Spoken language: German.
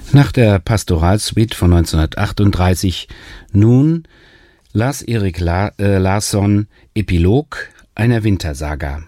Nach der Pastoralsuite von 1938 nun Lars-Erik Larsson Epilog einer Wintersaga.